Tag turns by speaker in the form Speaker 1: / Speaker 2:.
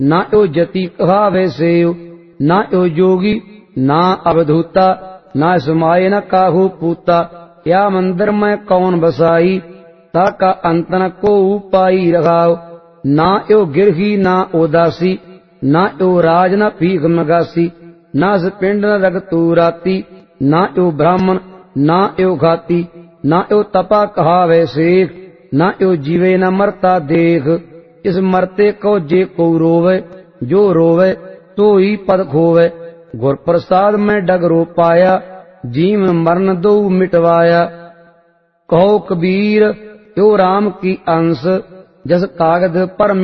Speaker 1: ना यो जति कहावे सेव, ना यो जोगी ना अवधूता, ना समाये न काहू पूता। या मंदिर में कौन बसाई, ताका अंत न को पाई रखाओ। ना यो गिरही ना उदासी, ना यो राज न भीख मगासी, ना पिंड न रग तू राती, ना यो ब्राह्मण ना यो घाती, ना यो तपा कहावे शेख, ना यो जीवे न मरता देख। इस मरते को जे को रोवे, जो रोवे तो ही पद खोवे। गुर प्रसाद में डगरो पाया, जीव मरण दो मिटवाया। कहो कबीर यो राम की अंश, जस कागज पर